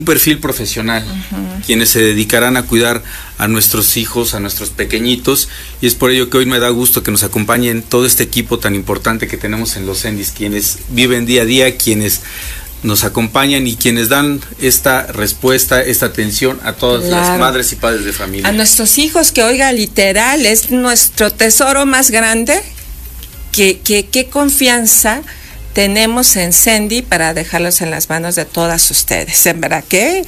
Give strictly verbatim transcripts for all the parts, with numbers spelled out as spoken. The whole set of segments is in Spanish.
un perfil profesional, uh-huh. quienes se dedicarán a cuidar a nuestros hijos, a nuestros pequeñitos, y es por ello que hoy me da gusto que nos acompañen todo este equipo tan importante que tenemos en los Cendis, quienes viven día a día, quienes nos acompañan y quienes dan esta respuesta, esta atención a todas claro. las madres y padres de familia. A nuestros hijos, que oiga, literal, es nuestro tesoro más grande, que, que, qué confianza tenemos en Cendi para dejarlos en las manos de todas ustedes. En verdad, qué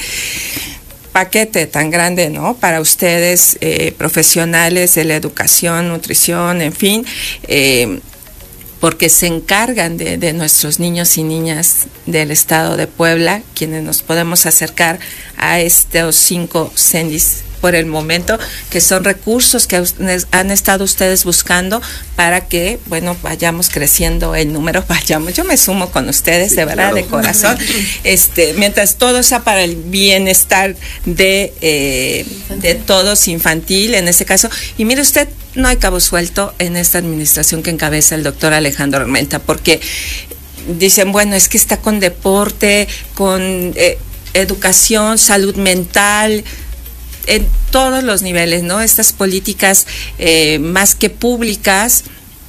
paquete tan grande, ¿no? Para ustedes, eh, profesionales de la educación, nutrición, en fin, eh, porque se encargan de, de nuestros niños y niñas del estado de Puebla, quienes nos podemos acercar a estos cinco Cendis por el momento, que son recursos que han estado ustedes buscando para que, bueno, vayamos creciendo el número, vayamos, yo me sumo con ustedes, sí, de verdad, claro. de corazón, este, mientras todo sea para el bienestar de, eh, de todos, infantil, en este caso, y mire usted, no hay cabo suelto en esta administración que encabeza el doctor Alejandro Armenta, porque dicen, bueno, es que está con deporte, con eh, educación, salud mental, en todos los niveles, ¿no? Estas políticas eh, más que públicas,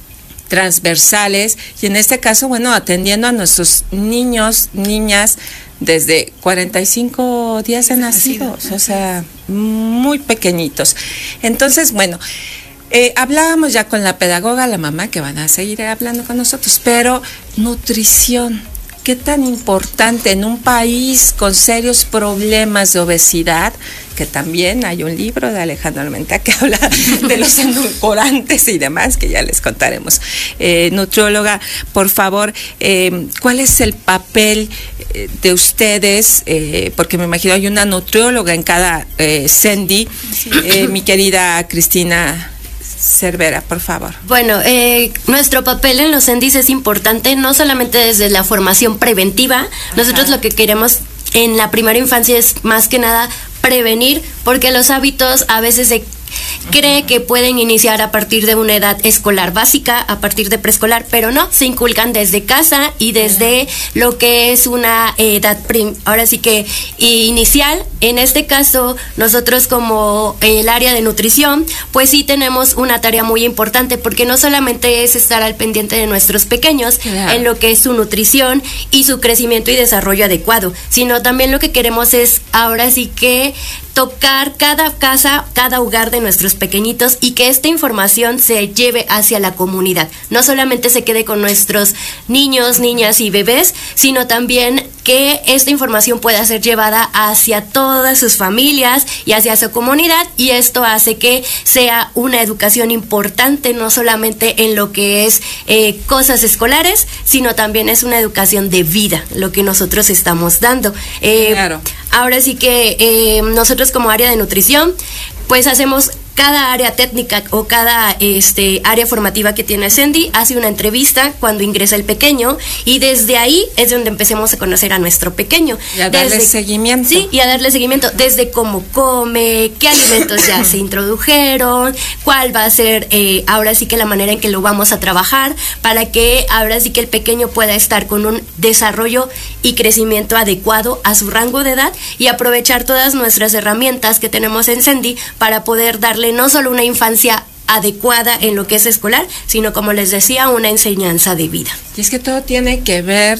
transversales, y en este caso, bueno, atendiendo a nuestros niños, niñas, desde cuarenta y cinco días de nacidos, o sea, muy pequeñitos. Entonces, bueno, eh, hablábamos ya con la pedagoga, la mamá, que van a seguir hablando con nosotros, pero nutrición, qué tan importante en un país con serios problemas de obesidad, que también hay un libro de Alejandro Armenta que habla de los endulcorantes y demás, que ya les contaremos. Eh, nutrióloga, por favor, eh, ¿cuál es el papel eh, de ustedes? Eh, porque me imagino hay una nutrióloga en cada eh, Cendi. Sí. Eh, mi querida Cristina Cervera, por favor. Bueno, eh, nuestro papel en los Cendis es importante, no solamente desde la formación preventiva. Ajá. Nosotros lo que queremos en la primera infancia es más que nada prevenir, porque los hábitos a veces se cree que pueden iniciar a partir de una edad escolar básica, a partir de preescolar, pero no, se inculcan desde casa y desde lo que es una edad, prim, ahora sí que inicial. En este caso, nosotros como el área de nutrición, pues sí tenemos una tarea muy importante, porque no solamente es estar al pendiente de nuestros pequeños, claro. en lo que es su nutrición y su crecimiento y desarrollo adecuado, sino también lo que queremos es ahora sí que tocar cada casa, cada hogar de nuestros pequeñitos, y que esta información se lleve hacia la comunidad. No solamente se quede con nuestros niños, niñas y bebés, sino también que esta información pueda ser llevada hacia todas sus familias y hacia su comunidad, y esto hace que sea una educación importante, no solamente en lo que es eh, cosas escolares, sino también es una educación de vida, lo que nosotros estamos dando. Eh, claro. Ahora sí que eh, nosotros como área de nutrición, pues hacemos cada área técnica o cada este área formativa que tiene Cendi hace una entrevista cuando ingresa el pequeño, y desde ahí es donde empecemos a conocer a nuestro pequeño. Y a darle desde, seguimiento. Sí, y a darle seguimiento desde cómo come, qué alimentos ya se introdujeron, cuál va a ser eh, ahora sí que la manera en que lo vamos a trabajar, para que ahora sí que el pequeño pueda estar con un desarrollo y crecimiento adecuado a su rango de edad, y aprovechar todas nuestras herramientas que tenemos en Cendi para poder darle no solo una infancia adecuada en lo que es escolar, sino, como les decía, una enseñanza de vida. Y es que todo tiene que ver,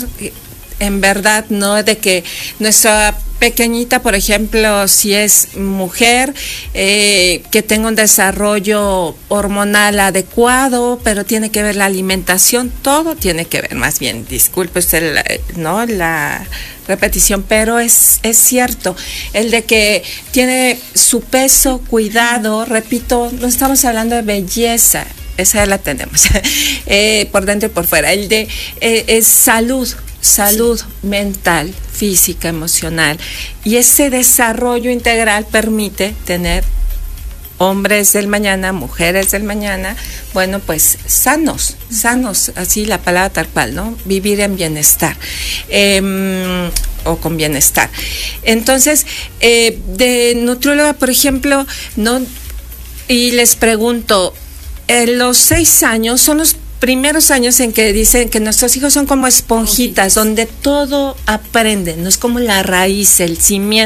en verdad, ¿no? De que nuestra pequeñita, por ejemplo, si es mujer, eh, que tenga un desarrollo hormonal adecuado, pero tiene que ver la alimentación, todo tiene que ver, más bien, disculpe usted, la, ¿no? La repetición, pero es, es cierto, el de que tiene su peso, cuidado, repito, no estamos hablando de belleza, esa ya la tenemos, eh, por dentro y por fuera, el de eh, es salud, salud sí. mental, física, emocional, y ese desarrollo integral permite tener hombres del mañana, mujeres del mañana, bueno, pues sanos, sanos, así la palabra tal cual, ¿no? Vivir en bienestar, eh, o con bienestar. Entonces, eh, de nutrióloga, por ejemplo, ¿no? Y les pregunto, eh, los seis años son los primeros años en que dicen que nuestros hijos son como esponjitas, donde todo aprenden, no es como la raíz, el cimiento.